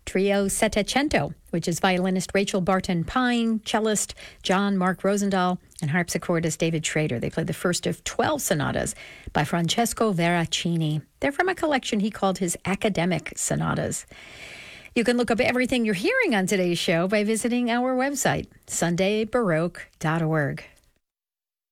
Trio Settecento, which is violinist Rachel Barton Pine, cellist John Mark Rosendahl, and harpsichordist David Schrader. They played the first of 12 sonatas by Francesco Veracini. They're from a collection he called his Academic Sonatas. You can look up everything you're hearing on today's show by visiting our website, sundaybaroque.org.